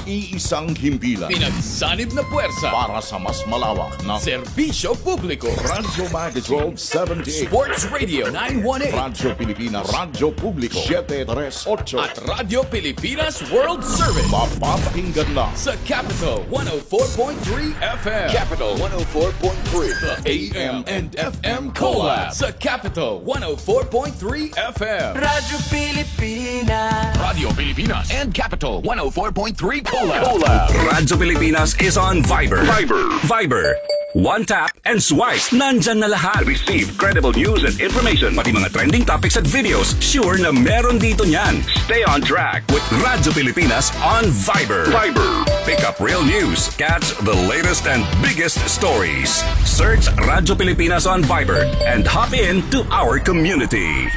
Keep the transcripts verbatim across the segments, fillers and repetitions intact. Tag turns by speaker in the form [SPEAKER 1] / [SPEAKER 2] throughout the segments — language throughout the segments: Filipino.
[SPEAKER 1] Nag-iisang himpilan
[SPEAKER 2] pinagsanib na puwersa
[SPEAKER 1] para sa mas malawak na
[SPEAKER 2] serbisyo publiko.
[SPEAKER 1] Radyo Magazine twelve seventy-eight,
[SPEAKER 2] Sports Radio nine eighteen,
[SPEAKER 1] Radyo Pilipinas, Radyo Publiko seven thirty-eight,
[SPEAKER 2] at Radyo Pilipinas World Service.
[SPEAKER 1] mapapakinggan na
[SPEAKER 2] Sa Capital one oh four point three F M.
[SPEAKER 1] Capital one oh four point three,
[SPEAKER 2] The A M and F M Collab sa Capital one oh four point three F M.
[SPEAKER 3] Radyo Pilipinas.
[SPEAKER 2] Radio Pilipinas and Capital one oh four point three Collab. Collab.
[SPEAKER 4] Radyo Pilipinas is on Viber. Viber. Viber. One tap and swipe. Nandyan na lahat. Receive credible news and information. Pati mga trending topics at videos. Sure na meron dito niyan. Stay on track with Radyo Pilipinas on Viber. Viber. Pick up real news. Catch the latest and biggest stories. Search Radyo Pilipinas on Viber and hop in to our community.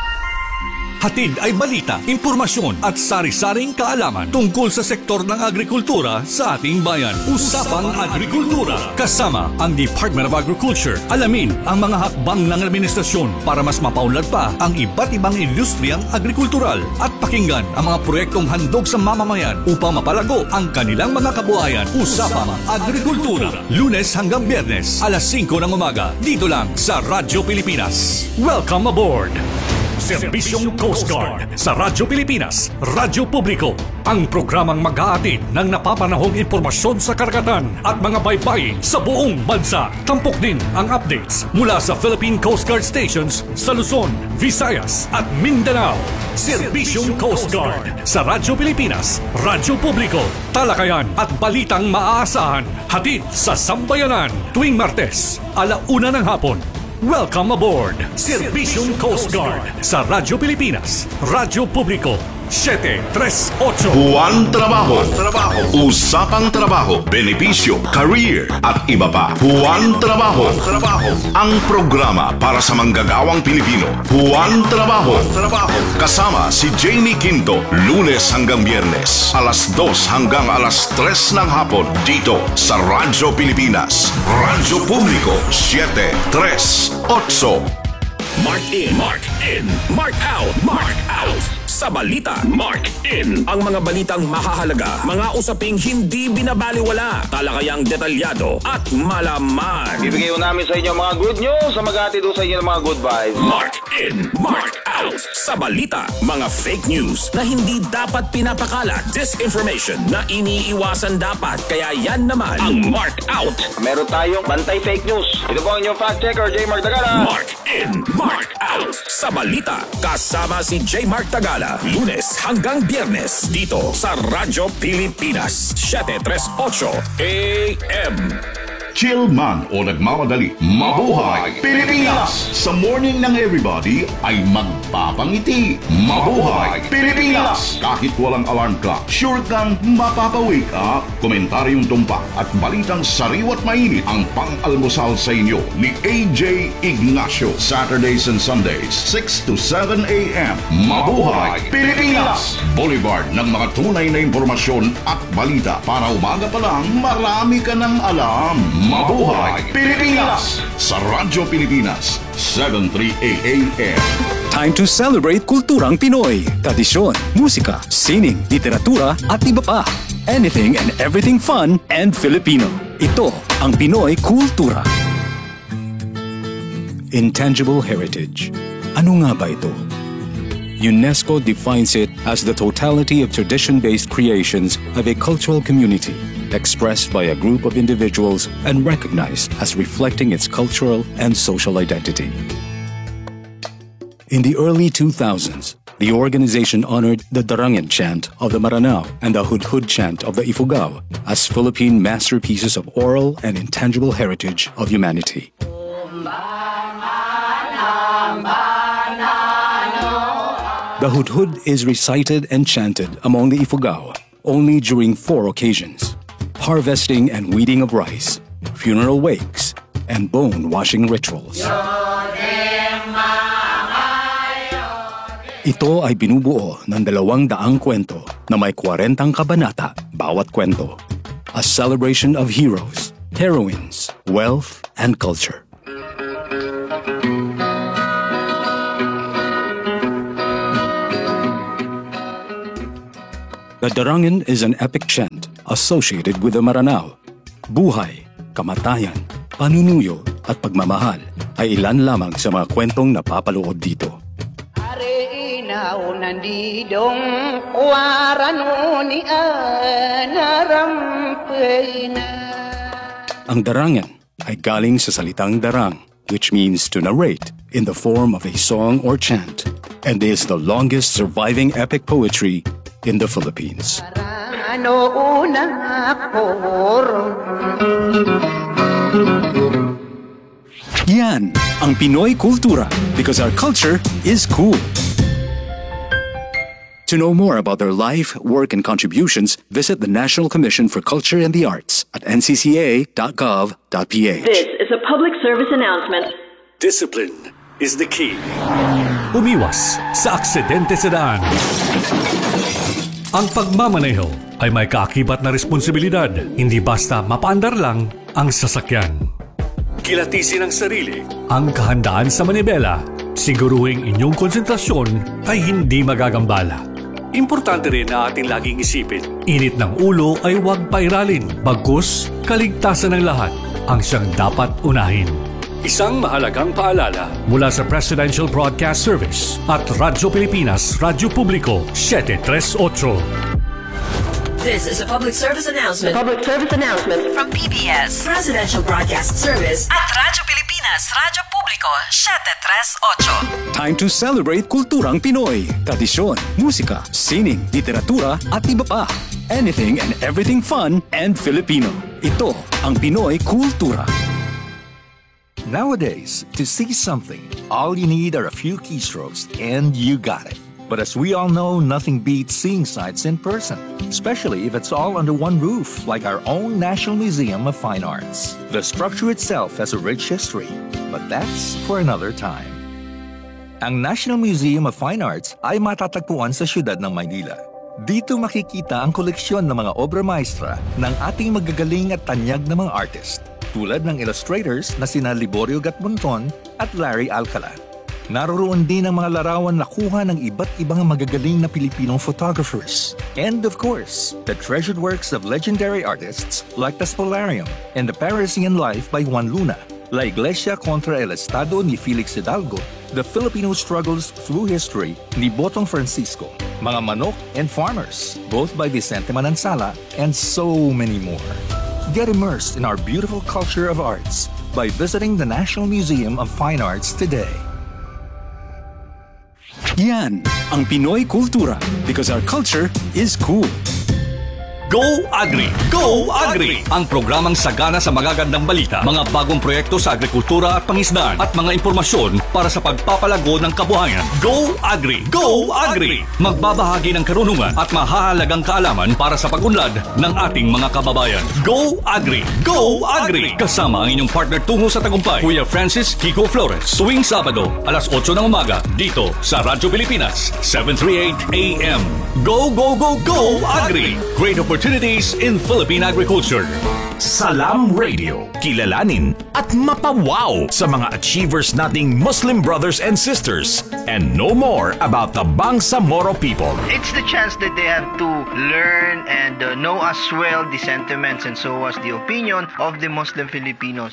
[SPEAKER 4] Hatid ay balita, impormasyon at sari-saring kaalaman tungkol sa sektor ng agrikultura sa ating bayan. Usapang Agrikultura. Kasama ang Department of Agriculture. Alamin ang mga hakbang ng administrasyon para mas mapaunlad pa ang iba't ibang industriyang agrikultural at pakinggan ang mga proyektong handog sa mamamayan upang mapalago ang kanilang mga kabuhayan. Usapang Agrikultura. Lunes hanggang Biyernes, alas singko ng umaga. Dito lang sa Radyo Pilipinas. Welcome aboard! Serbisyong Coast Guard sa Radyo Pilipinas, Radyo Publiko. Ang programang mag-aatid ng napapanahong impormasyon sa karagatan at mga baybayin sa buong bansa. Tampok din ang updates mula sa Philippine Coast Guard stations sa Luzon, Visayas at Mindanao. Serbisyong Coast Guard sa Radyo Pilipinas, Radyo Publiko. Talakayan at balitang maaasahan. Hatid sa Sambayanan tuwing Martes, alauna ng hapon. Welcome aboard! Serbisyong Coast Guard sa Radyo Pilipinas, Radyo Publiko, seven thirty-eight.
[SPEAKER 1] Buwan Trabaho, Trabaho, Usapang Trabaho, Benepisyo, Career at iba pa. Buwan Trabaho, Trabaho, ang programa para sa manggagawang Pilipino. Buwan Trabaho, Trabaho, kasama si Jamie Quinto, Lunes hanggang Biyernes, alas dos hanggang alas tres ng hapon dito sa Radyo Pilipinas, Radyo Publiko, seven thirty-eight.
[SPEAKER 4] Mark in, mark in, mark out, mark out. Sa balita, mark in ang mga balitang makahalaga, mga usaping hindi binabaliwala, talakayang detalyado at malaman.
[SPEAKER 5] Bibigay ko namin sa inyo mga good news sa maghatid sa inyo ng mga good vibes.
[SPEAKER 4] Mark in, mark out. Sa balita, mga fake news na hindi dapat pinapakalat, disinformation na iniiwasan dapat, kaya yan naman ang mark out.
[SPEAKER 5] Meron tayong bantay fake news. Ito po ang inyong fact checker, J. Mark Tagala.
[SPEAKER 4] Mark in, mark out. Sa balita, kasama si J. Mark Tagala, Lunes hanggang Biyernes dito sa Radyo Pilipinas, seven thirty-eight A M.
[SPEAKER 1] Chill man o nagmamadali, mabuhay Pilipinas! Sa morning ng everybody ay magpapangiti. Mabuhay Pilipinas! Kahit walang alarm clock, sure kang mapapawake up. Komentaryong tumpak at balitang sariwat mainit ang pang-almusal sa inyo ni A J Ignacio. Saturdays and Sundays, six to seven A M. Mabuhay Pilipinas! Boulevard ng mga tunay na impormasyon at balita para umaga pa lang marami ka ng alam. Mabuhay Pilipinas! Sa Radyo Pilipinas, seven thirty-eight A M.
[SPEAKER 6] Time to celebrate kulturang Pinoy. Tradisyon, musika, sining, literatura at iba pa. Anything and everything fun and Filipino. Ito ang Pinoy Kultura. Intangible heritage. Ano nga ba ito? UNESCO defines it as the totality of tradition-based creations of a cultural community, expressed by a group of individuals and recognized as reflecting its cultural and social identity. In the early two thousands, the organization honored the Darangen chant of the Maranao and the Hudhud chant of the Ifugao as Philippine masterpieces of oral and intangible heritage of humanity. The Hudhud is recited and chanted among the Ifugao only during four occasions: harvesting and weeding of rice, funeral wakes, and bone-washing rituals. Ito ay binubuo ng dalawang daang kwento na may kwarentang kabanata bawat kwento. A celebration of heroes, heroines, wealth, and culture. The Darangen is an epic chant associated with the Maranao. Buhay, kamatayan, panunuyo at pagmamahal ay ilan lamang sa mga kwentong napapaloob dito.
[SPEAKER 7] Inaw nandidong warano ni anarampay na.
[SPEAKER 6] Ang darangan ay galing sa salitang darang, which means to narrate in the form of a song or chant, and is the longest surviving epic poetry in the Philippines.
[SPEAKER 7] Ano unang akor?
[SPEAKER 6] Yan ang Pinoy Kultura, because our culture is cool. To know more about their life, work, and contributions, visit the National Commission for Culture and the Arts at n c c a dot gov dot p h.
[SPEAKER 8] This is a public service announcement.
[SPEAKER 4] Discipline is the key.
[SPEAKER 9] Umiwas sa aksidente sa daan. Ang pagmamaneho ay may kaakibat na responsibilidad. Hindi basta mapaandar lang ang sasakyan.
[SPEAKER 4] Kilatisin ang sarili.
[SPEAKER 9] Ang kahandaan sa manibela, siguruhing inyong konsentrasyon ay hindi magagambala.
[SPEAKER 4] Importante rin na ating laging isipin.
[SPEAKER 9] Init ng ulo ay huwag pairalin. Bagkus, kaligtasan ng lahat ang siyang dapat unahin.
[SPEAKER 4] Isang mahalagang paalala
[SPEAKER 9] Mula sa Presidential Broadcast Service at Radyo Pilipinas, Radyo Publiko, seven three eight.
[SPEAKER 8] This is a public service announcement.
[SPEAKER 10] Public service announcement
[SPEAKER 8] From P B S, Presidential Broadcast Service at Radyo Pilipinas, Radyo Publiko, seven three eight.
[SPEAKER 6] Time to celebrate kulturang Pinoy, tradisyon, musika, sining, literatura at iba pa. Anything and everything fun and Filipino. Ito ang Pinoy Kultura.
[SPEAKER 11] Nowadays, to see something, all you need are a few keystrokes and you got it. But as we all know, nothing beats seeing sights in person, especially if it's all under one roof, like our own National Museum of Fine Arts. The structure itself has a rich history, but that's for another time. Ang National Museum of Fine Arts ay matatagpuan sa siyudad ng Maynila. Dito makikita ang koleksyon ng mga obra maestra ng ating magagaling at tanyag na mga artist, tulad ng illustrators na sina Liborio Gatmonton at Larry Alcala. Naroroon din ang mga larawan na kuha ng iba't ibang magagaling na Pilipinong photographers. And of course, the treasured works of legendary artists like the Spolarium and the Parisian Life by Juan Luna, La Iglesia contra el Estado ni Felix Hidalgo, The Filipino Struggles Through History ni Botong Francisco, Mga Manok and Farmers, both by Vicente Manansala, and so many more. Get immersed in our beautiful culture of arts by visiting the National Museum of Fine Arts today.
[SPEAKER 6] Yan ang Pinoy Kultura, because our culture is cool.
[SPEAKER 9] Go Agri! Go Agri! Ang programang sagana sa magagandang balita, mga bagong proyekto sa agrikultura at pangisdaan at mga impormasyon para sa pagpapalago ng kabuhayan. Go Agri! Go Agri! Magbabahagi ng karunungan at mahahalagang kaalaman para sa pag-unlad ng ating mga kababayan. Go Agri! Go Agri! Kasama ang inyong partner tungo sa tagumpay, Kuya Francis Kiko Flores. Tuwing Sabado, alas eight ng umaga, dito sa Radyo Pilipinas, seven thirty-eight A M. Go, go, go, go Agri! Great opportunities in Philippine agriculture.
[SPEAKER 12] Salam Radio. Kilalanin at mapawaw sa mga achievers nating Muslim brothers and sisters and know more about the Bangsamoro people.
[SPEAKER 13] It's the chance that they have to learn and uh, know as well the sentiments and so as the opinion of the Muslim Filipinos.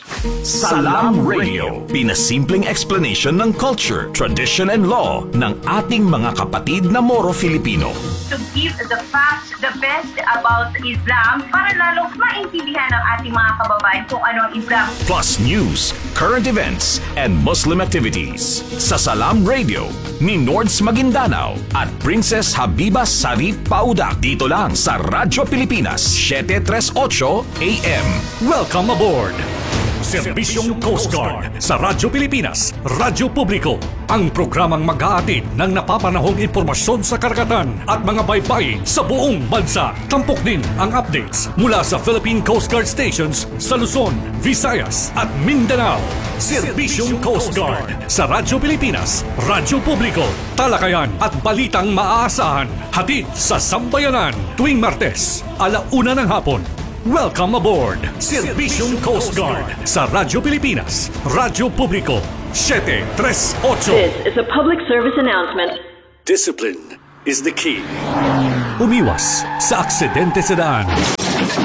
[SPEAKER 12] Salam Radio. Pinasimpleng explanation ng culture, tradition and law ng ating mga kapatid na Moro Filipino.
[SPEAKER 14] To give the facts, the best about Islam para lalo maintindihan ng ating mga kababayan kung ano ang Islam.
[SPEAKER 12] Plus news, current events, and Muslim activities. Sa Salam Radio ni Nords Maguindanao at Princess Habiba Sarip Paudak. Dito lang sa Radyo Pilipinas, seven thirty-eight A M.
[SPEAKER 9] Welcome aboard! Serbisyong Coast Guard sa Radyo Pilipinas, Radyo Publiko. Ang programang mag-aatid ng napapanahong impormasyon sa karagatan at mga baybay sa buong bansa. Tampok din ang updates mula sa Philippine Coast Guard stations sa Luzon, Visayas at Mindanao. Serbisyong Coast Guard sa Radyo Pilipinas, Radyo Publiko. Talakayan at balitang maaasahan. Hatid sa Sambayanan tuwing Martes, alauna ng hapon. Welcome aboard! Serbisyong Coast Guard sa Radyo Pilipinas, Radyo Publiko, seven thirty-eight.
[SPEAKER 8] This is a public service announcement.
[SPEAKER 4] Discipline is the key.
[SPEAKER 9] Umiwas sa aksidente sa daan.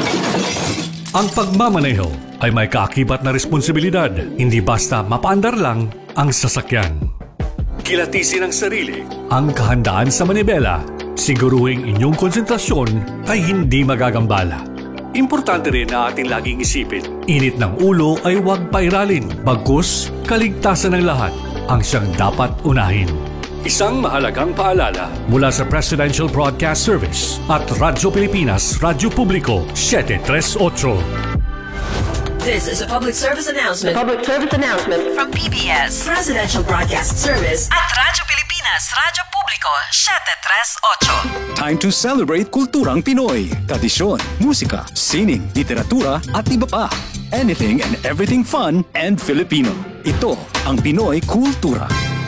[SPEAKER 9] Ang pagmamaneho ay may kaakibat na responsibilidad, hindi basta mapaandar lang ang sasakyan. Kilatisin ang sarili, ang kahandaan sa manibela, siguruhing inyong konsentrasyon ay hindi magagambala. Importante rin na ating laging isipin, init ng ulo ay huwag pairalin, bagkus kaligtasan ng lahat ang siyang dapat unahin. Isang mahalagang paalala mula sa Presidential Broadcast Service at Radyo Pilipinas, Radyo Publiko, seven three eight.
[SPEAKER 8] This is a public service announcement.
[SPEAKER 7] Public service announcement
[SPEAKER 8] From P B S Presidential Broadcast Service at Radyo Pilipinas, Radyo Publiko, seven three eight.
[SPEAKER 6] Time to celebrate kulturang Pinoy, tradisyon, musika, sining, literatura at iba pa. Anything and everything fun and Filipino. Ito ang Pinoy Kultura.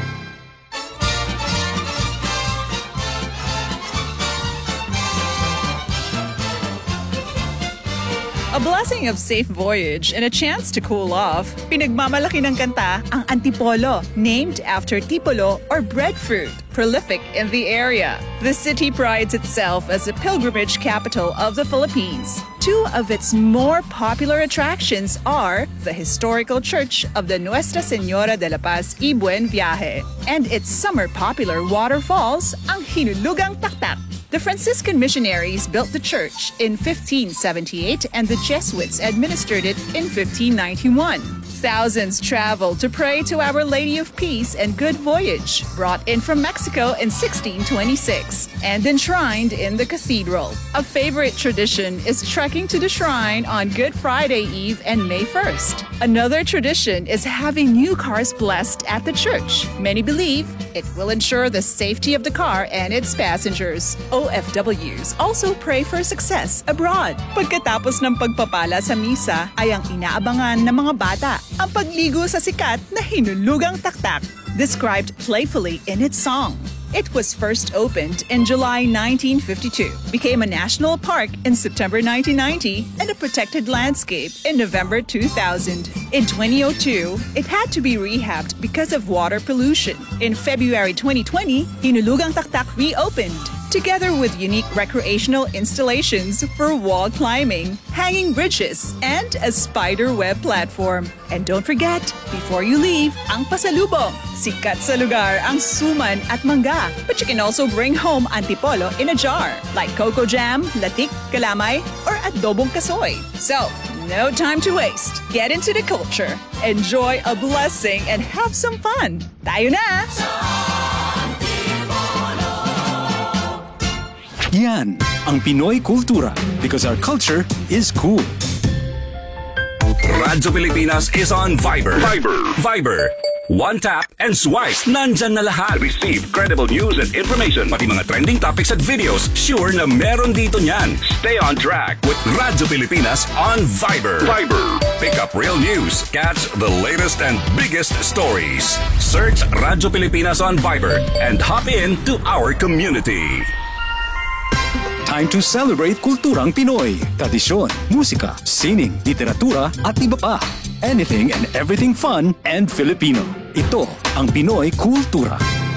[SPEAKER 10] A blessing of safe voyage and a chance to cool off, pinagmamalaki ng kanta ang Antipolo, named after tipolo or breadfruit, prolific in the area. The city prides itself as the pilgrimage capital of the Philippines. Two of its more popular attractions are the historical church of the Nuestra Señora de la Paz y Buen Viaje and its summer popular waterfalls, ang Hinulugang Taktak. The Franciscan missionaries built the church in fifteen seventy-eight and the Jesuits administered it in fifteen ninety-one. Thousands traveled to pray to Our Lady of Peace and Good Voyage, brought in from Mexico in sixteen twenty-six and enshrined in the cathedral. A favorite tradition is trekking to the shrine on Good Friday Eve and May first. Another tradition is having new cars blessed at the church. Many believe it will ensure the safety of the car and its passengers. O F Ws also pray for success abroad. Pagkatapos ng pagpapala sa misa ay ang inaabangan ng mga bata ang pagligo sa sikat na Hinulugang Taktak, described playfully in its song. It was first opened in July nineteen fifty-two, became a national park in September nineteen ninety, and a protected landscape in November two thousand. In twenty oh two, it had to be rehabbed because of water pollution. In February twenty twenty, Hinulugang Taktak reopened, together with unique recreational installations for wall climbing, hanging bridges, and a spider web platform. And don't forget, before you leave, ang pasalubong. Sikat sa lugar ang suman at mangga. But you can also bring home antipolo in a jar, like cocoa jam, latik, kalamay, or adobong kasoy. So, no time to waste. Get into the culture, enjoy a blessing, and have some fun. Tayo na!
[SPEAKER 6] Yan ang Pinoy Kultura, because our culture is cool.
[SPEAKER 4] Radyo Pilipinas is on Viber. Viber. Viber. One tap and swipe. Nandyan na lahat. Receive credible news and information. Pati mga trending topics at videos. Sure na meron dito niyan. Stay on track with Radyo Pilipinas on Viber. Viber. Pick up real news. Catch the latest and biggest stories. Search Radyo Pilipinas on Viber and hop in to our community.
[SPEAKER 6] Time to celebrate kulturang Pinoy, tradisyon, musika, sining, literatura at iba pa. Anything and everything fun and Filipino. Ito ang Pinoy Kultura.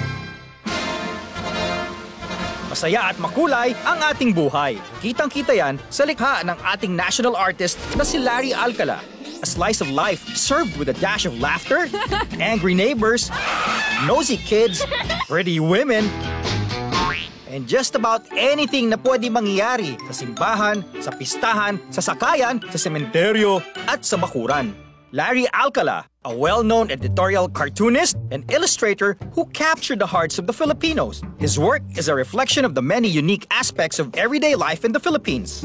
[SPEAKER 15] Masaya at makulay ang ating buhay. Kitang-kita yan sa likha ng ating national artist na si Larry Alcala. A slice of life served with a dash of laughter, angry neighbors, nosy kids, pretty women, and just about anything na pwede mangyari sa simbahan, sa pistahan, sa sakayan, sa sementeryo, at sa bakuran. Larry Alcala, a well-known editorial cartoonist and illustrator who captured the hearts of the Filipinos. His work is a reflection of the many unique aspects of everyday life in the Philippines.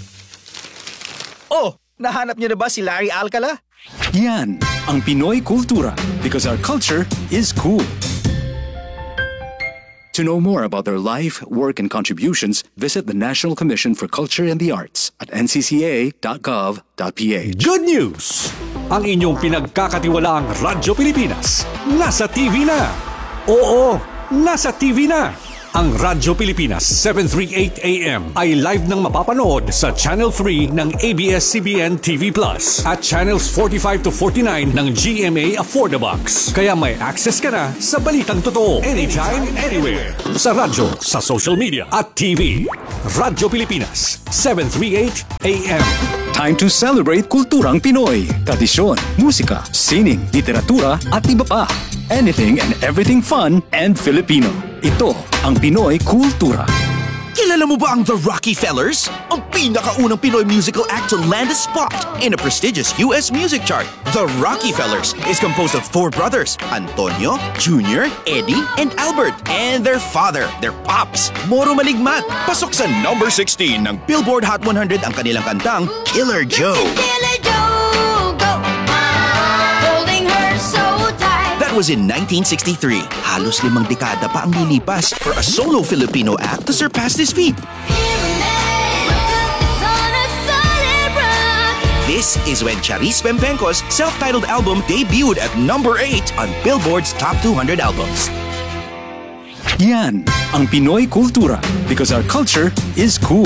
[SPEAKER 15] Oh, nahanap niyo na ba si Larry Alcala?
[SPEAKER 6] Yan ang Pinoy Kultura, because our culture is cool. To know more about their life, work, and contributions, visit the National Commission for Culture and the Arts at n c c a dot gov dot p h.
[SPEAKER 9] Good news! Ang inyong pinagkakatiwalaang Radyo Pilipinas, nasa T V na! Oo, nasa T V na! Ang Radyo Pilipinas seven thirty-eight A M ay live nang mapapanood sa Channel three ng A B S C B N T V Plus at Channels forty-five to forty-nine ng G M A Affordabox. Kaya may access ka na sa balitang totoo anytime, anywhere. Sa radyo, sa social media at T V. Radyo Pilipinas seven thirty-eight A M.
[SPEAKER 6] Time to celebrate kulturang Pinoy, tradisyon, musika, sining, literatura at iba pa. Anything and everything fun and Filipino. Ito ang Pinoy Kultura.
[SPEAKER 16] Kilala mo ba ang The Rockefellers? Ang pinakaunang Pinoy musical act to land a spot in a prestigious U S music chart. The Rockefellers is composed of four brothers, Antonio, Junior, Eddie, and Albert, and their father, their pops, Moro Maligmat. Pasok sa number sixteen ng Billboard Hot one hundred ang kanilang kantang Killer Joe.
[SPEAKER 3] Killer Joe, go. Holding her so tight.
[SPEAKER 16] That was in nineteen sixty-three. Halos limang dekada pa ang lilipas for a solo Filipino act to surpass this feat. This is when Charis Pempenco's self-titled album debuted at number eight on Billboard's Top two hundred albums.
[SPEAKER 6] Yan ang Pinoy Kultura because our culture is cool.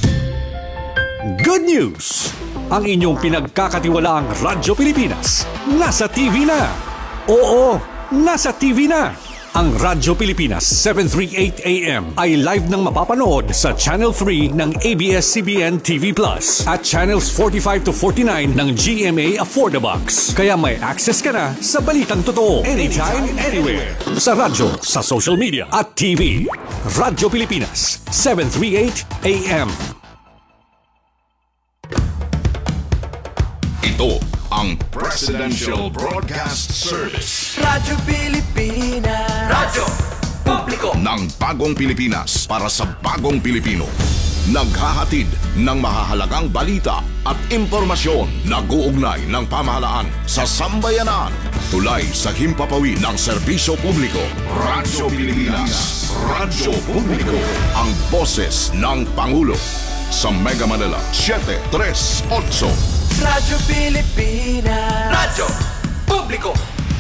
[SPEAKER 9] Good news! Ang inyong pinagkakatiwalaang Radyo Pilipinas nasa T V na. Oo, nasa T V na. Ang Radyo Pilipinas seven thirty-eight A M ay live nang mapapanood sa Channel three ng A B S C B N T V Plus at Channels forty-five to forty-nine ng G M A Affordabox. Kaya may access ka na sa balitang totoo anytime, anywhere. Sa radyo, sa social media at T V. Radyo Pilipinas seven thirty-eight A M.
[SPEAKER 1] Ito ang Presidential Broadcast Service.
[SPEAKER 3] Radyo Pilipinas. Radyo Publiko
[SPEAKER 1] ng bagong Pilipinas para sa bagong Pilipino. Naghahatid ng mahahalagang balita at impormasyon nag-uugnay ng pamahalaan sa sambayanan. Tulay sa himpapawid ng serbisyo publiko. Radyo Pilipinas. Radyo Publiko. Ang boses ng Pangulo. Sa Mega Manila, seven three eight.
[SPEAKER 3] Radyo Pilipinas. Radyo Publiko.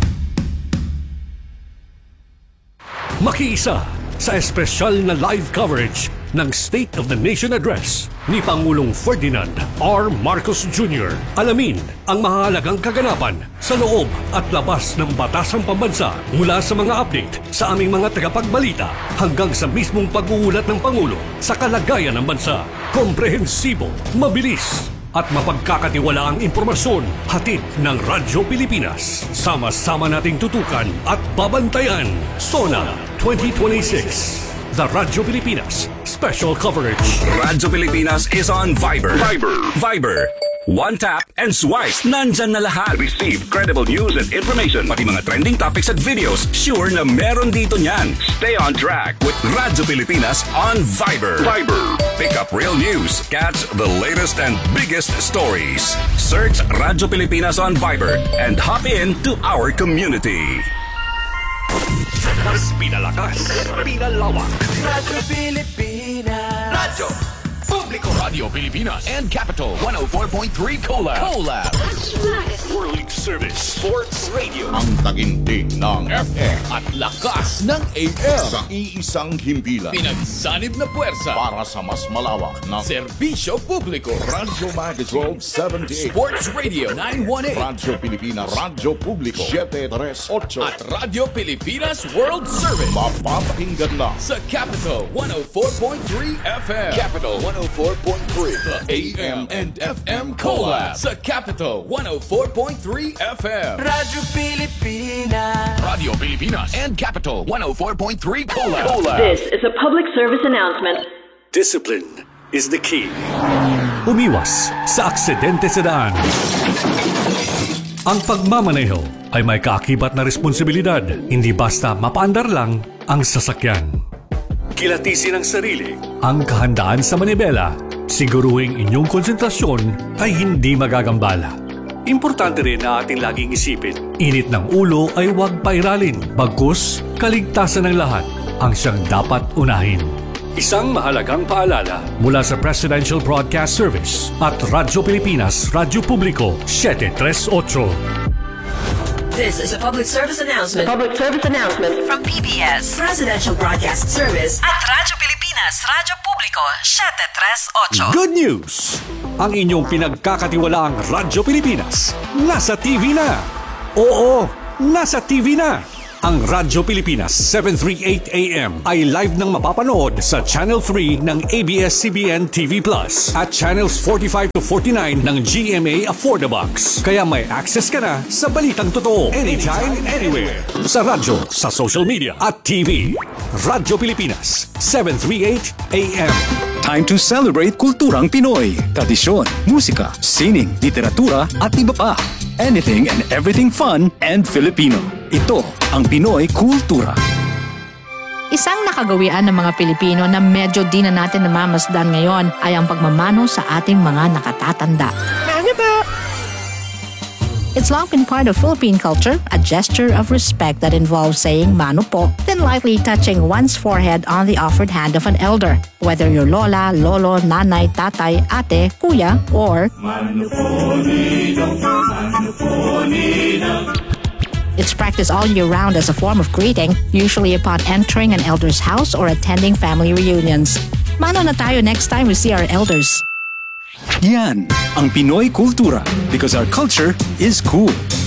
[SPEAKER 9] Makiisa sa espesyal na live coverage ng State of the Nation Address ni Pangulong Ferdinand R. Marcos Junior Alamin ang mahalagang kaganapan sa loob at labas ng batasang pambansa mula sa mga update sa aming mga tagapagbalita hanggang sa mismong pag-uulat ng Pangulo sa kalagayan ng bansa. Komprehensibo, mabilis at mapagkakatiwalaang impormasyon hatid ng Radyo Pilipinas. Sama-sama nating tutukan at babantayan. SONA twenty twenty-six. The Radyo Pilipinas Special Coverage.
[SPEAKER 4] Radyo Pilipinas is on Viber. Viber. Viber. One tap and swipe. Nandyan na lahat. Receive credible news and information. Pati mga trending topics at videos. Sure na meron dito niyan. Stay on track with Radyo Pilipinas on Viber. Viber. Pick up real news. Catch the latest and biggest stories. Search Radyo Pilipinas on Viber and hop in to our community.
[SPEAKER 9] Mas pinalakas, pinalawak.
[SPEAKER 3] Radyo Pilipinas. Radyo Publiko.
[SPEAKER 2] Radio Pilipinas and Capital one oh four point three Collab. Collab.
[SPEAKER 1] World Service Sports Radio. Ang tagintig ng F M
[SPEAKER 2] At lakas ng A M.
[SPEAKER 1] sa iisang himpilan.
[SPEAKER 2] Pinagsanib na puwersa
[SPEAKER 1] Para sa mas malawak na
[SPEAKER 2] serbisyo publiko.
[SPEAKER 1] Radyo Magazine seventy-eight.
[SPEAKER 2] Sports Radio nine one eight.
[SPEAKER 1] Radyo Pilipinas. Radyo Publiko seven three eight.
[SPEAKER 2] At Radio Pilipinas World Service
[SPEAKER 1] Mapapakinggan na
[SPEAKER 2] sa Capital one oh four point three F M. Capital one oh four point three. The A M and F M Collab sa Capital one oh four point three F M.
[SPEAKER 3] Radyo Pilipinas.
[SPEAKER 2] Radio Pilipinas and Capital one oh four point three Collab.
[SPEAKER 8] This is a public service announcement.
[SPEAKER 9] Discipline is the key. Umiwas sa aksidente sa daan. Ang pagmamaneho ay may kaakibat na responsibilidad. Hindi basta mapaandar lang ang sasakyan. Kilatisin ang sarili, ang kahandaan sa manibela. Siguruhing inyong konsentrasyon ay hindi magagambala. Importante rin na ating laging isipin, init ng ulo ay huwag pairalin. Bagkus, kaligtasan ng lahat ang siyang dapat unahin. Isang mahalagang paalala mula sa Presidential Broadcast Service at Radyo Pilipinas Radyo Publiko seven three eight.
[SPEAKER 8] This is a public service announcement.
[SPEAKER 17] Public service announcement
[SPEAKER 8] from P B S Presidential Broadcast Service at Radyo Pilipinas, Radyo Publiko, seven three eight.
[SPEAKER 9] Good news! Ang inyong pinagkakatiwalaang Radyo Pilipinas nasa T V na. Oo, nasa T V na. Ang Radyo Pilipinas seven thirty-eight A M ay live nang mapapanood sa Channel three ng A B S C B N T V Plus at Channels forty-five to forty-nine ng G M A Affordabox. Kaya may access ka na sa balitang totoo anytime, anywhere. Sa radyo, sa social media at T V. Radyo Pilipinas seven thirty-eight A M.
[SPEAKER 6] Time to celebrate kulturang Pinoy, tradisyon, musika, sining, literatura at iba pa. Anything and everything fun and Filipino. Ito ang Pinoy Kultura.
[SPEAKER 18] Isang nakagawian ng mga Pilipino na medyo di na natin namamasdan ngayon ay ang pagmamano sa ating mga nakatatanda.
[SPEAKER 17] Ano ba?
[SPEAKER 18] It's long been part of Philippine culture, a gesture of respect that involves saying mano po, then lightly touching one's forehead on the offered hand of an elder, whether your lola, lolo, nanay, tatay, ate, kuya, or mano po ninong, mano po ninong. It's practiced all year round as a form of greeting, usually upon entering an elder's house or attending family reunions. Mano na tayo next time we see our elders.
[SPEAKER 6] Yan ang Pinoy Kultura because our culture is cool.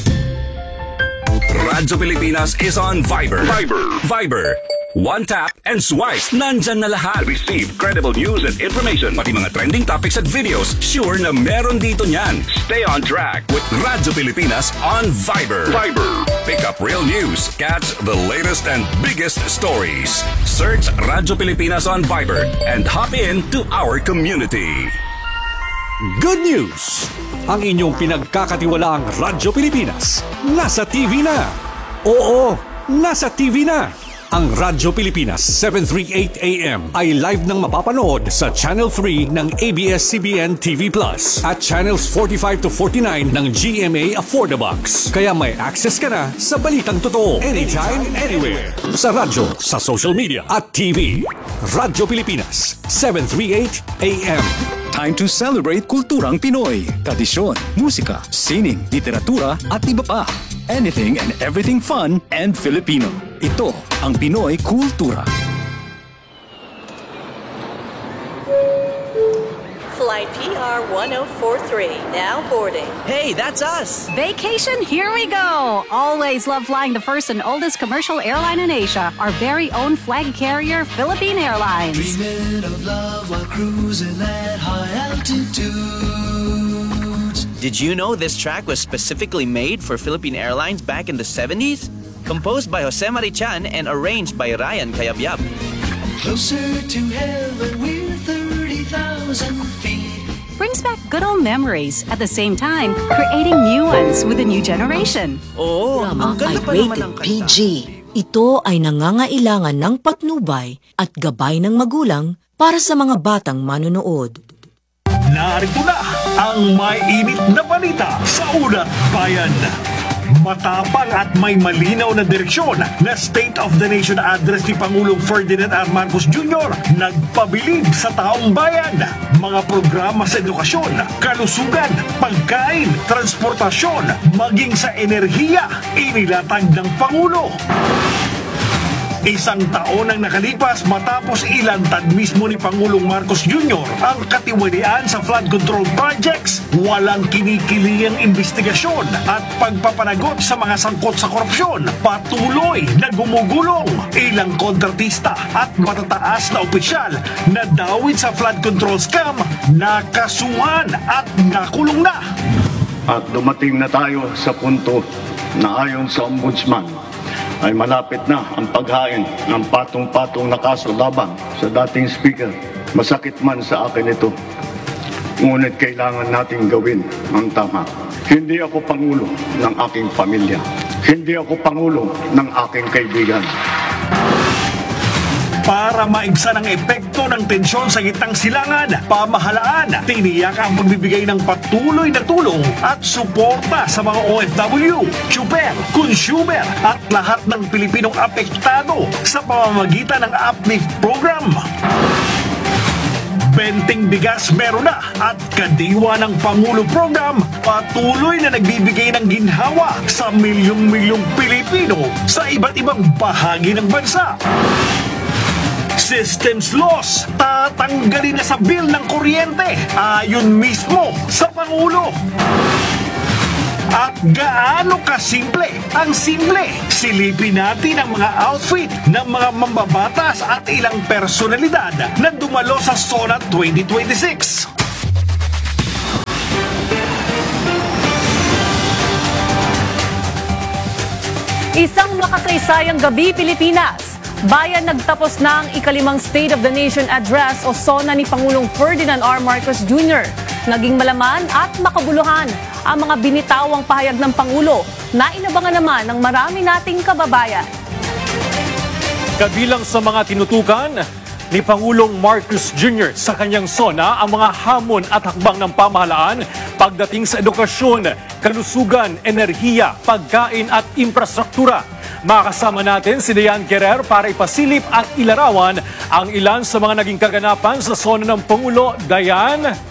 [SPEAKER 4] Radyo Pilipinas is on Viber. Viber. Viber. One tap and swipe. Nandyan na lahat. Receive credible news and information. Pati mga trending topics at videos. Sure na meron dito niyan. Stay on track with Radyo Pilipinas on Viber. Viber. Pick up real news. Catch the latest and biggest stories. Search Radyo Pilipinas on Viber and hop in to our community.
[SPEAKER 9] Good news! Ang inyong pinagkakatiwalaang Radyo Pilipinas nasa T V na. Oo, nasa T V na. Ang Radyo Pilipinas seven thirty-eight A M ay live nang mapapanood sa Channel three ng A B S C B N T V Plus at Channels forty-five to forty-nine ng G M A Affordabox. Kaya may access ka na sa balitang totoo anytime, anywhere. Sa radyo, sa social media at T V. Radyo Pilipinas seven thirty-eight A M.
[SPEAKER 6] Time to celebrate kulturang Pinoy, tradisyon, musika, sining, literatura at iba pa. Anything and everything fun and Filipino. Ito ang Pinoy Kultura.
[SPEAKER 19] Flight P R one oh four three, now boarding.
[SPEAKER 3] Hey, that's us!
[SPEAKER 20] Vacation, here we go! Always love flying the first and oldest commercial airline in Asia, our very own flag carrier, Philippine Airlines.
[SPEAKER 3] Dreaming of love while cruising at high altitudes.
[SPEAKER 16] Did you know this track was specifically made for Philippine Airlines back in the seventies? Composed by Jose Marichan and arranged by Ryan Cayabyab.
[SPEAKER 3] Closer to heaven, we're thirty thousand feet.
[SPEAKER 20] Brings back good old memories, at the same time, creating new ones with a new generation.
[SPEAKER 16] Oo, ang ganda pa naman ng
[SPEAKER 21] P G. Ito ay nangangailangan ng patnubay at gabay ng magulang para sa mga batang manonood.
[SPEAKER 22] Narito na ang may init na balita sa Ulat Bayan. Matapang at may malinaw na direksyon na State of the Nation address ni Pangulong Ferdinand R. Marcos Junior nagpabilib sa taong bayan. Mga programa sa edukasyon, kalusugan, pagkain, transportasyon, maging sa enerhiya, inilatag ng Pangulo. Isang taon ang nakalipas matapos ilantad mismo ni Pangulong Marcos Junior ang katiwalian sa flood control projects, walang kinikiliyang investigasyon at pagpapanagot sa mga sangkot sa korupsyon, patuloy na gumugulong. Ilang kontratista at matataas na opisyal na dawit sa flood control scam, nakasuhan at nakulong na.
[SPEAKER 23] At dumating na tayo sa punto na ayon sa Ombudsman, ay malapit na ang paghain ng patong-patong na kaso laban sa dating speaker. Masakit man sa akin ito, ngunit kailangan nating gawin ang tama. Hindi ako pangulo ng aking pamilya. Hindi ako pangulo ng aking kaibigan.
[SPEAKER 22] Para maigsan ang epekto ng tensyon sa gitnang silangan, pamahalaan, tiniyak ang pagbibigay ng patuloy na tulong at suporta sa mga O F W, tsuper, consumer at lahat ng Pilipinong apektado sa pamamagitan ng Uplift Program. Benting bigas meron na at Kadiwa ng Pangulo Program patuloy na nagbibigay ng ginhawa sa milyong-milyong Pilipino sa iba't ibang bahagi ng bansa. Systems loss, tatanggalin na sa bill ng kuryente ayon mismo sa Pangulo. At gaano kasimple ang simple? Silipin natin ang mga outfit ng mga mambabatas at ilang personalidad na dumalo sa SONA twenty twenty-six.
[SPEAKER 5] Isang makasaysayang gabi, Pilipinas. Bayan nagtapos na ang ikalimang State of the Nation Address o SONA ni Pangulong Ferdinand R. Marcos Junior Naging malaman at makabuluhan ang mga binitawang pahayag ng Pangulo na inabangan naman ng marami nating kababayan.
[SPEAKER 9] Kabilang sa mga tinutukan ni Pangulong Marcos Junior sa kanyang SONA ang mga hamon at hakbang ng pamahalaan pagdating sa edukasyon, kalusugan, enerhiya, pagkain at infrastruktura. Makakasama natin si Dayan Querer para ipasilip at ilarawan ang ilan sa mga naging kaganapan sa SONA ng Pangulo. Dayan?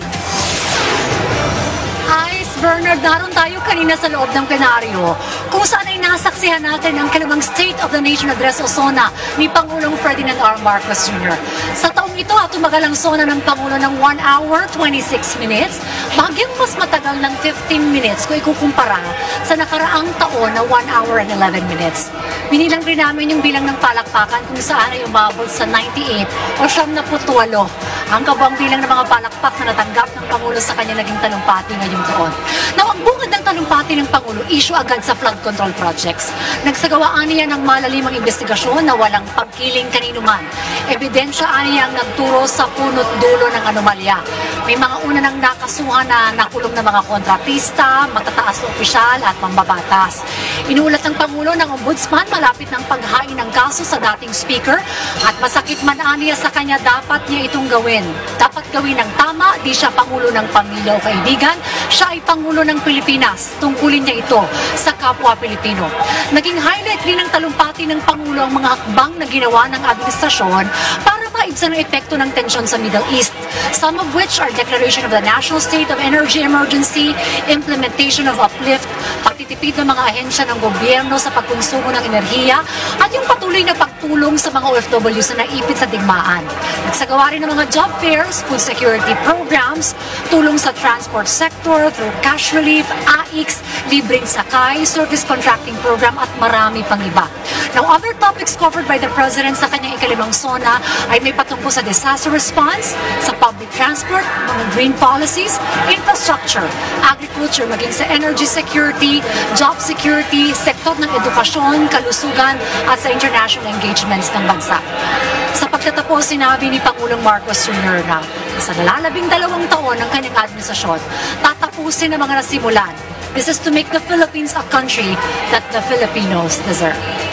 [SPEAKER 20] Bernard, naroon tayo kanina sa loob ng plenaryo kung saan ay nasaksihan natin ang kalimang State of the Nation Address o SONA ni Pangulong Ferdinand R. Marcos Junior Sa taong ito at tumagal ang SONA ng Pangulo ng one hour, twenty-six minutes, bagyang mas matagal ng fifteen minutes kung ikukumpara sa nakaraang taon na one hour and eleven minutes. Binilang rin namin yung bilang ng palakpakan kung saan ay umabot sa ninety-eight o siyam na putwalo ang kabang bilang ng mga palakpak na natanggap ng Pangulo sa kanya naging talumpati ngayong taon. Now, ang bungad ng talumpati ng Pangulo, issue agad sa flood control projects. Nagsagawaan niya ng malalimang investigasyon na walang pagkiling kanino man. Ebidensya niya ang nagturo sa punot dulo ng anomalya. May mga una nang nakasuhan na nakulong na mga kontratista, matataas na opisyal at mambabatas. Inulat ng Pangulo ng Ombudsman malapit ng paghain ng kaso sa dating speaker at masakit man aniya sa kanya dapat niya itong gawin. Dapat gawin ng tama, di siya Pangulo ng pamilya o kaibigan, siya ay Pangulo ng Pilipinas. Tungkulin niya ito sa kapwa Pilipino. Naging highlight rin ng talumpati ng Pangulo ang mga hakbang na ginawa ng administrasyon para maibsan ang epekto ng tensyon sa Middle East. Some of which are declaration of the National State of Energy Emergency, implementation of uplift, pagtitipid ng mga ahensya ng gobyerno sa pagkonsumo ng enerhiya, at yung patuloy na pagtulong sa mga O F Ws na naipit sa digmaan. Nagsagawa rin ng mga job fairs, food security programs, tulong sa transport sector through cash relief, A I X, libreng sakay, service contracting program at marami pang iba. Now, other topics covered by the President sa kanyang ikalimang SONA ay may patungkol sa disaster response, sa public transport, mga green policies, infrastructure, agriculture, maging sa energy security, job security, sektor ng edukasyon, kalusugan at sa international engagements ng bansa. Sa pagtatapos, sinabi ni Pangulong Marcos Junior na sa nalalabing dalawang taon ng kanyang administrasyon, tatapusin ang mga nasimulan. This is to make the Philippines a country that the Filipinos deserve.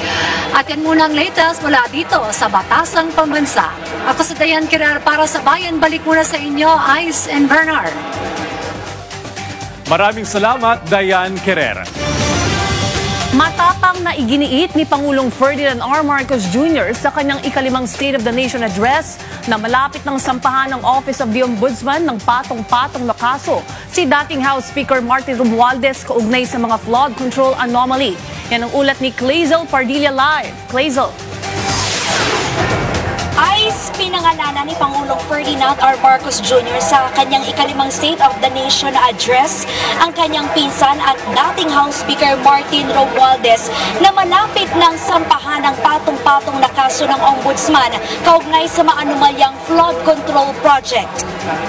[SPEAKER 20] At yan muna ang latest mula dito sa Batasang Pambansa. Ako si Dayan Querer para sa Bayan. Balik muna sa inyo, Ice and Bernard.
[SPEAKER 9] Maraming salamat, Dayan Querer.
[SPEAKER 5] Matapang na iginiit ni Pangulong Ferdinand R. Marcos Junior sa kanyang ikalimang State of the Nation Address na malapit ng sampahan ng Office of the Ombudsman ng patong-patong na kaso si dating House Speaker Martin Romualdez kaugnay sa mga flood control anomaly. Yan ang ulat ni Clazel Pardilla Live. Clazel.
[SPEAKER 11] Ice, pinangalanan ni Pangulong Ferdinand R. Marcos Junior sa kanyang ikalimang State of the Nation Address ang kanyang pinsan at dating House Speaker Martin Romualdez na malapit ng sampahan ng patong-patong na kaso ng Ombudsman kaugnay sa maanumalyang flood control project.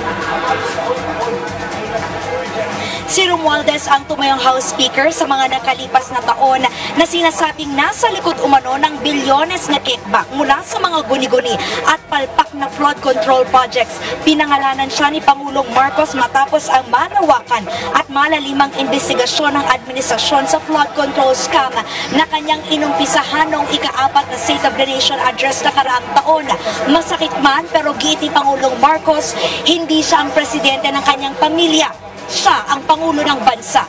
[SPEAKER 11] Si Romualdez ang tumayong House Speaker sa mga nakalipas na taon na sinasabing nasa likod umano ng bilyones na kickback mula sa mga guni-guni at palpak na flood control projects. Pinangalanan siya ni Pangulong Marcos matapos ang manawakan at malalimang investigasyon ng administrasyon sa flood control scam na kanyang inumpisahan noong ika-apat na State of the Nation Address na karaang taon. Masakit man pero giit ni Pangulong Marcos, hindi siya ang presidente ng kanyang pamilya. Siya ang Pangulo ng bansa.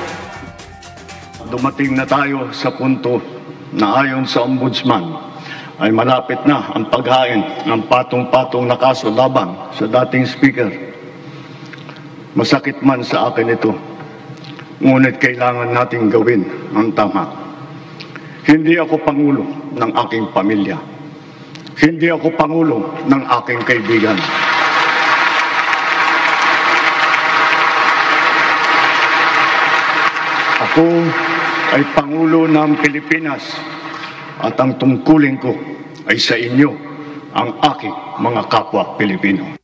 [SPEAKER 23] Dumating na tayo sa punto na ayon sa Ombudsman ay malapit na ang paghain ng patong-patong na kaso laban sa dating speaker. Masakit man sa akin ito, ngunit kailangan nating gawin ang tama. Hindi ako pangulo ng aking pamilya. Hindi ako pangulo ng aking kaibigan. Ako ay Pangulo ng Pilipinas at ang tungkulin ko ay sa inyo, ang aking mga kapwa Pilipino.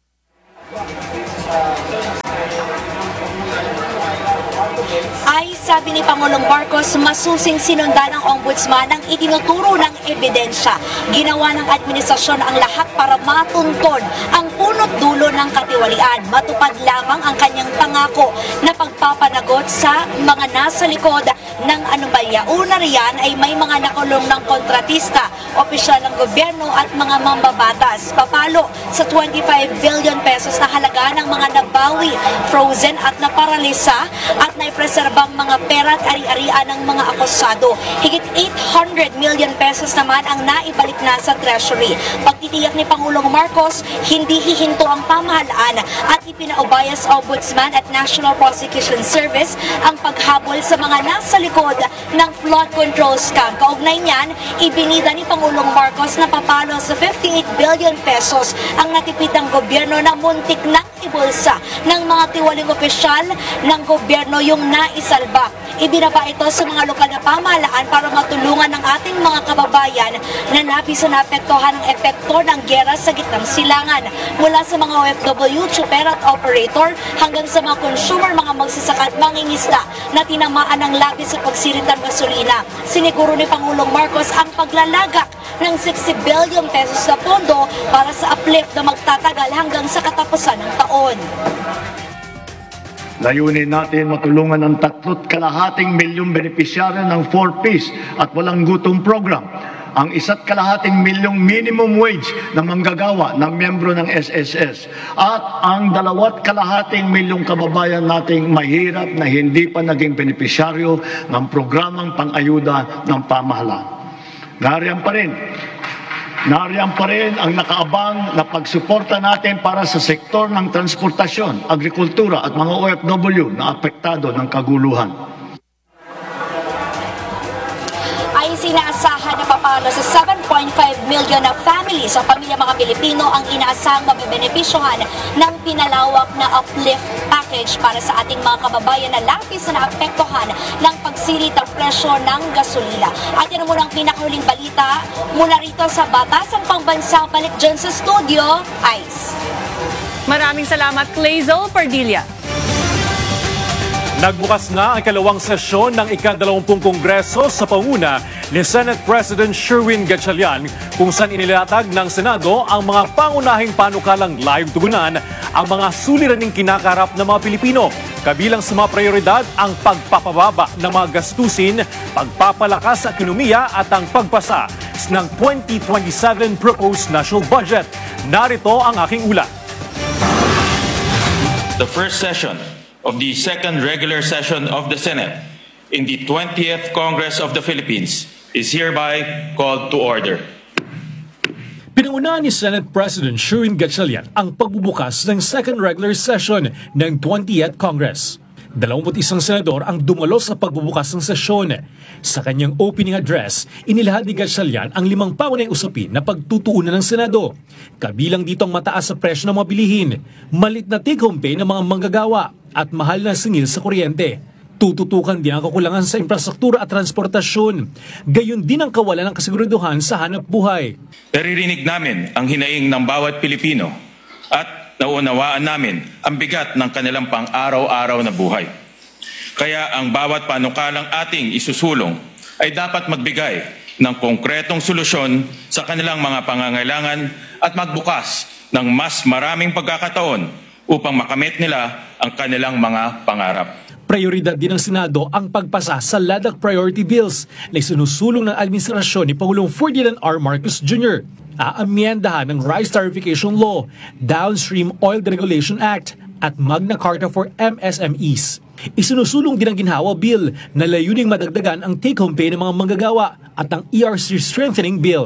[SPEAKER 11] Ay sabi ni Pangulong Marcos, masusing sinundan ng ombudsman ang itinuturo ng ebidensya. Ginawa ng administrasyon ang lahat para matunton ang punot dulo ng katiwalian. Matupad lamang ang kanyang pangako na pagpapanagot sa mga nasa likod ng anomalya. Una riyan ay may mga nakulong ng kontratista, opisyal ng gobyerno at mga mambabatas. Papalo sa twenty-five billion pesos na halaga ng mga nabawi, frozen at naparalisa at naipreserbang mga pera at ari-arian ng mga akusado. Higit eight hundred million pesos naman ang naibalik na sa Treasury. Pagtitiyak ni Pangulong Marcos, hindi hihinto ang pamahalaan at ipinaubaya sa Ombudsman at National Prosecution Service ang paghabol sa mga nasa likod ng flood control scam. Kaugnay niyan, ibinida ni Pangulong Marcos na papalo sa fifty-eight billion pesos ang natipid ng gobyerno na muntik nang ibulsa ng mga tiwaling opisyal ng gobyerno yung naisalba. Ibinaba ito sa mga lokal na pamahalaan para matulungan ng ating mga kababayan na napisa na apektuhan ng epekto ng gera sa gitnang silangan. Mula sa mga O F W, tsuper at operator hanggang sa mga consumer, mga magsasaka at mangingisda na tinamaan ng labis sa pagsirit ng gasolina. Siniguro ni Pangulong Marcos ang paglalagak ng sixty billion pesos na pondo para sa uplift na magtatagal hanggang sa katapusan ng taon.
[SPEAKER 23] Layunin natin matulungan ang tatlot kalahating milyong benepisyaryo ng four Ps at walang gutom program, ang isa't kalahating milyong minimum wage na manggagawa ng miyembro ng S S S at ang dalawat kalahating milyong kababayan nating mahirap na hindi pa naging benepisyaryo ng programang pang-ayuda ng pamahalaan. Nariyan pa rin Nariyan pa rin ang nakaabang na pagsuporta natin para sa sektor ng transportasyon, agrikultura at mga O F W na apektado ng kaguluhan.
[SPEAKER 11] Ay sinaasahan na papalo sa seven point five million na families o pamilya mga Pilipino ang inaasahang mabibenepisyohan ng pinalawak na uplift package para sa ating mga kababayan na lapis na naapektuhan ng pagsirit ng presyo ng gasolina. At yan muna ang pinakahuling balita mula rito sa Batasang Pambansa. Balik dyan sa studio, Ice.
[SPEAKER 5] Maraming salamat, Clazel Pardilla.
[SPEAKER 9] Nagbukas na ang ikalawang sesyon ng ikadalawampung Kongreso sa panguna ni Senate President Sherwin Gatchalian, kung saan inilatag ng Senado ang mga pangunahing panukalang layong tugunan ang mga suliraning kinakaharap ng mga Pilipino. Kabilang sa mga prioridad ang pagpapababa ng mga gastusin, pagpapalakas sa ekonomiya at ang pagpasa ng twenty twenty-seven Proposed National Budget. Narito ang aking ulat.
[SPEAKER 12] The first session of the second regular session of the Senate in the twentieth Congress of the Philippines is hereby called to order.
[SPEAKER 9] Pinangunahan ni Senate President Sherwin Gatchalian ang pagbubukas ng second regular session ng twentieth Congress. Dalawampu't isang senador ang dumalo sa pagbubukas ng sesyon. Sa kanyang opening address, inilahad ni Gatchalian ang limang pangunahing usapin na pagtutuunan ng Senado. Kabilang dito ang mataas sa presyo ng mga bilihin, malit na take-home pay ng mga manggagawa, at mahal na singil sa kuryente. Tututukan din ang kakulangan sa infrastruktura at transportasyon. Gayon din ang kawalan ng kasiguraduhan sa hanap buhay.
[SPEAKER 12] Naririnig namin ang hinaing ng bawat Pilipino at naunawaan namin ang bigat ng kanilang pang-araw-araw na buhay. Kaya ang bawat panukalang ating isusulong ay dapat magbigay ng konkretong solusyon sa kanilang mga pangangailangan at magbukas ng mas maraming pagkakataon upang makamit nila ang kanilang mga pangarap.
[SPEAKER 9] Prioridad din ng Senado ang pagpasa sa L A D A C priority bills na isinusulong ng administrasyon ni Pangulong Ferdinand R. Marcos Junior Aamyendahan ng Rice Tarification Law, Downstream Oil Deregulation Act at Magna Carta for M S M Es. Isinusulong din ang ginhawa bill na layuning madagdagan ang take-home pay ng mga manggagawa at ang E R C Strengthening Bill.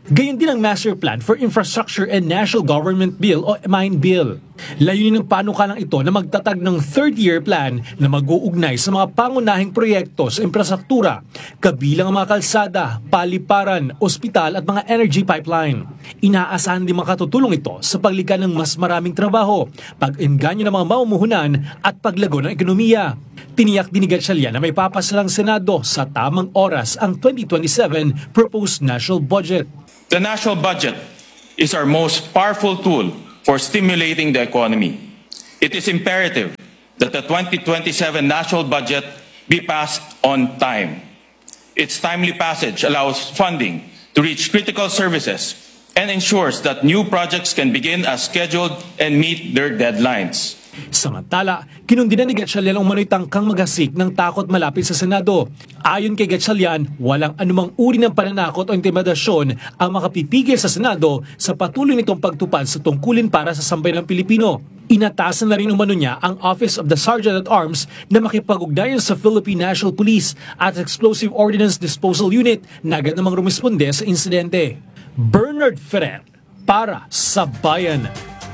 [SPEAKER 7] Gayon din ang Master Plan for Infrastructure and National Government Bill o M I N Bill. Layunin ng panukalang ito na magtatag ng third-year plan na mag-uugnay sa mga pangunahing proyekto sa infrastruktura, kabilang ang mga kalsada, paliparan, ospital at mga energy pipeline. Inaasahan din makatutulong ito sa paglikha ng mas maraming trabaho, pag-engganyo ng mga mamumuhunan at paglago ng ekonomiya. Tiniyak din ni Gatchalian na may papasa ng Senado sa tamang oras ang twenty twenty-seven proposed national budget.
[SPEAKER 12] The national budget is our most powerful tool for stimulating the economy. It is imperative that the twenty twenty-seven national budget be passed on time. Its timely passage allows funding to reach critical services and ensures that new projects can begin as scheduled and meet their deadlines.
[SPEAKER 7] Samantala, kinundinan ni Gatchalian ang umano'y tangkang maghasik ng takot malapit sa Senado. Ayon kay Gatchalian, walang anumang uri ng pananakot o intimidasyon ang makapipigil sa Senado sa patuloy nitong pagtupad sa tungkulin para sa sambayanang Pilipino. Inatasan na rin umano niya ang Office of the Sergeant at Arms na makipag-ugnayan sa Philippine National Police at Explosive Ordnance Disposal Unit na agad namang rumisponde sa insidente. Bernard Ferrer para sa Bayan.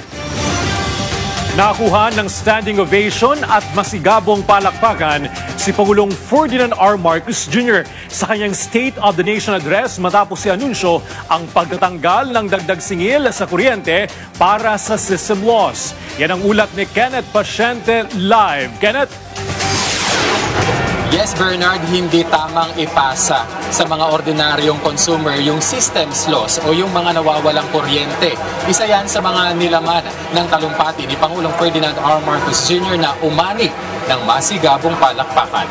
[SPEAKER 9] Nakuha ng standing ovation at masigabong palakpakan si Pangulong Ferdinand R. Marcos Junior sa kanyang State of the Nation address matapos i-anunsyo ang pagtatanggal ng dagdag singil sa kuryente para sa system loss. Yan ang ulat ni Kenneth Pasyente live. Kenneth?
[SPEAKER 13] Yes, Bernard, hindi tamang ipasa sa mga ordinaryong consumer yung systems loss o yung mga nawawalang kuryente. Isa yan sa mga nilaman ng talumpati ni Pangulong Ferdinand R. Marcos Junior na umani ng masigabong palakpakan.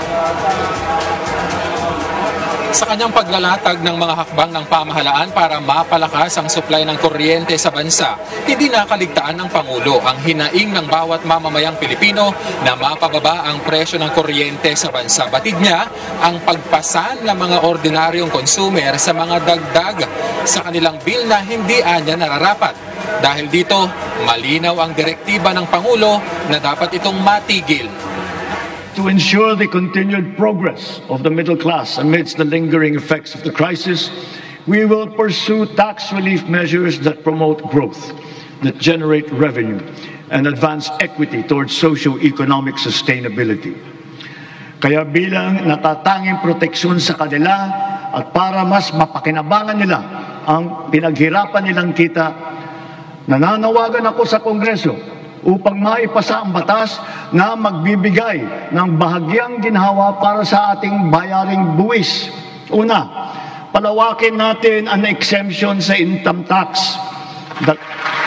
[SPEAKER 13] Sa kanyang paglalatag ng mga hakbang ng pamahalaan para mapalakas ang supply ng kuryente sa bansa, hindi nakaligtaan ng Pangulo ang hinaing ng bawat mamamayang Pilipino na mapababa ang presyo ng kuryente sa bansa. Batid niya ang pagpasan ng mga ordinaryong consumer sa mga dagdag sa kanilang bill na hindi anya nararapat. Dahil dito, malinaw ang direktiba ng Pangulo na dapat itong matigil.
[SPEAKER 23] To ensure the continued progress of the middle class amidst the lingering effects of the crisis, we will pursue tax relief measures that promote growth, that generate revenue, and advance equity towards socio-economic sustainability. Kaya bilang natatanging proteksyon sa kanila at para mas mapakinabangan nila ang pinaghirapan nilang kita, nananawagan ako sa Kongreso upang maipasa ang batas na magbibigay ng bahagyang ginhawa para sa ating bayaring buwis. Una, palawakin natin ang exemption sa income tax. That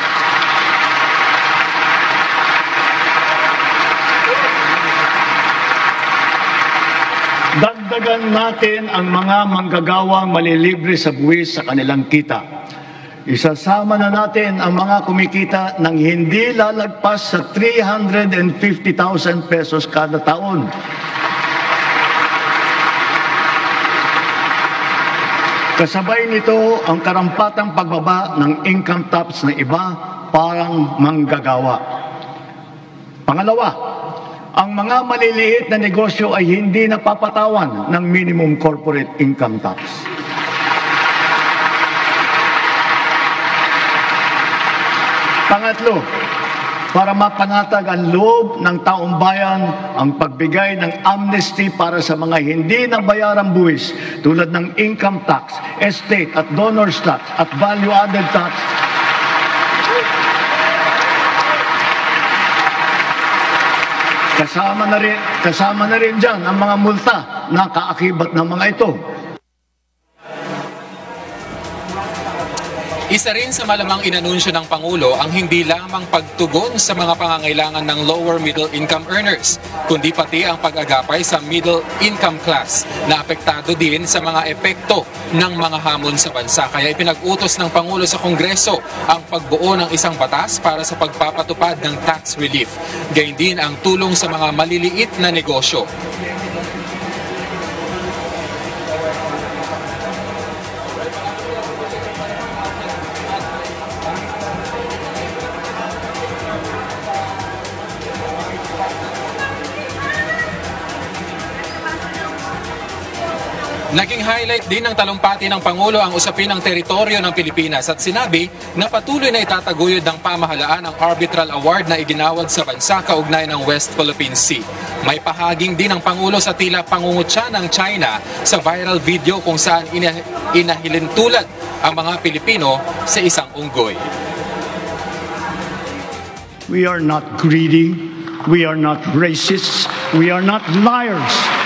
[SPEAKER 23] Dagdagan natin ang mga manggagawang malilibre sa buwis sa kanilang kita. Isasama na natin ang mga kumikita ng hindi lalagpas sa three hundred fifty thousand pesos kada taon. Kasabay nito ang karampatang pagbaba ng income tax ng iba parang manggagawa. Pangalawa, ang mga maliliit na negosyo ay hindi napapatawan ng minimum corporate income tax. Pangatlo, para mapanatag ang loob ng taong bayan ang pagbigay ng amnesty para sa mga hindi nabayarang buwis tulad ng income tax, estate at donors tax at value-added tax. Kasama na rin, kasama na rin dyan ang mga multa na kaakibat ng mga ito.
[SPEAKER 13] Isa rin sa malamang inanunsyo ng Pangulo ang hindi lamang pagtugon sa mga pangangailangan ng lower middle income earners, kundi pati ang pag-agapay sa middle income class na apektado din sa mga epekto ng mga hamon sa bansa. Kaya ipinag-utos ng Pangulo sa Kongreso ang pagbuo ng isang batas para sa pagpapatupad ng tax relief. Gayun din ang tulong sa mga maliliit na negosyo. Naging highlight din ng talumpati ng Pangulo ang usapin ng teritoryo ng Pilipinas at sinabi na patuloy na itataguyod ng pamahalaan ang arbitral award na iginawad sa bansa kaugnay ng West Philippine Sea. May pahaging din ng Pangulo sa tila pangungutya ng China sa viral video kung saan ina- inahilintulad ang mga Pilipino sa isang unggoy.
[SPEAKER 23] We are not greedy. We are not racists. We are not liars.